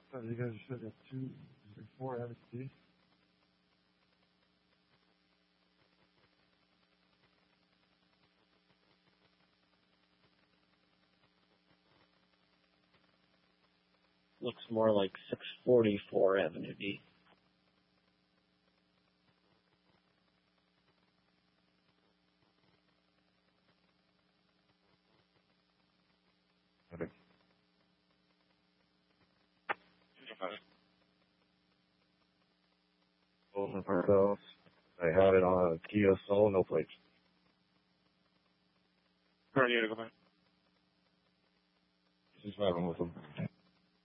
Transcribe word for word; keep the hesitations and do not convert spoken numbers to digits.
So you guys should have two, four Avenue D. Looks more like six forty-four Avenue D. Okay. Open ourselves. I had it on a Kia Soul, no plates. Current unit, go back. She's driving with them.